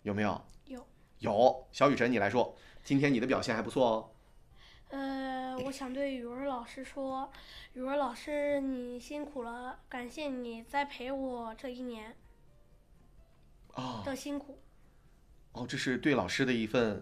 有没有？ 有。 有。小雨辰，你来说，今天你的表现还不错哦。 我想对语文老师说，语文老师你辛苦了，感谢你栽培我这一年啊、 的辛苦。 哦，这是对老师的一份